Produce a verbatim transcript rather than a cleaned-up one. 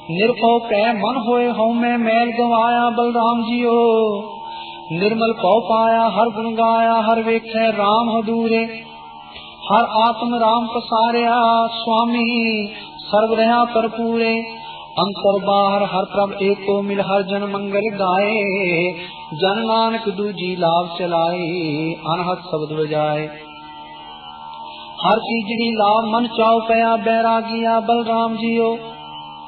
ਨਿਰਭਉ ਕੈ ਮਨ ਹੋਏ ਹਉਮੈ ਮੈਲ ਗਵਾਇਆ ਬਲਰਾਮ ਜੀਓ। ਨਿਰਮਲ ਭਉ ਪਾਇਆ ਹਰ ਗੁਣ ਗਾਇਆ ਹਰ ਵੇਖੈ ਰਾਮ ਹਦੂਰੇ। ਹਰ ਆਤਮ ਰਾਮ ਪਸਾਰਿਆ ਸੁਆਮੀ ਸਰਬ ਰਹਾ ਭਰਪੂਰੇ। ਅੰਤਰ ਬਾਹਰ ਹਰ ਪ੍ਰਭ ਏਕੋ ਮਿਲ ਹਰ ਜਨ ਮੰਗਲ ਗਾਏ। ਜਨ ਨਾਨਕ ਦੂਜੀ ਲਾਭ ਚਲਾਏ ਅਨਹਦ ਸ਼ਬਦ ਵਜਾਏ। ਹਰ ਚੀਜੜੀ ਲਾਭ ਮਨ ਚਾਉ ਪਿਆ ਬੈਰਾਗੀਆ ਬਲਰਾਮ ਜੀਓ।